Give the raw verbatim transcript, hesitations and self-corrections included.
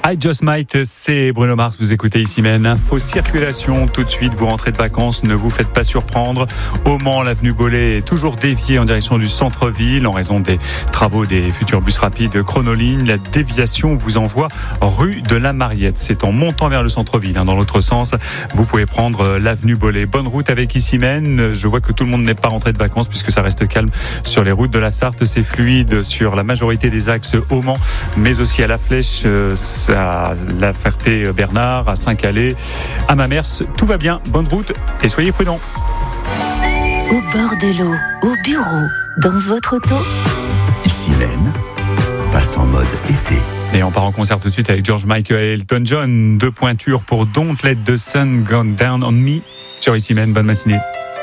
I Just Might, c'est Bruno Mars, vous écoutez ici même Info Circulation. Tout de suite, vous rentrez de vacances, ne vous faites pas surprendre. Au Mans, l'avenue Bollé est toujours déviée en direction du centre-ville en raison des travaux des futurs bus rapides Chronoligne. La déviation vous envoie rue de la Mariette. C'est en montant vers le centre-ville. Hein, dans l'autre sens, vous pouvez prendre l'avenue Bollé. Bonne route avec Issy-Mène. Je vois que tout le monde n'est pas rentré de vacances puisque ça reste calme sur les routes de la Sarthe. C'est fluide sur la majorité des axes au Mans, mais aussi à la Flèche, à La Ferté-Bernard, à Saint-Calais, à Mamers. Tout va bien, bonne route et soyez prudents. Au bord de l'eau, au bureau, dans votre auto. Issy-Mène passe en mode été. Et on part en concert tout de suite avec George Michael et Elton John. Deux pointures pour Don't Let the Sun Go Down on Me sur Issy-Mène. Bonne matinée.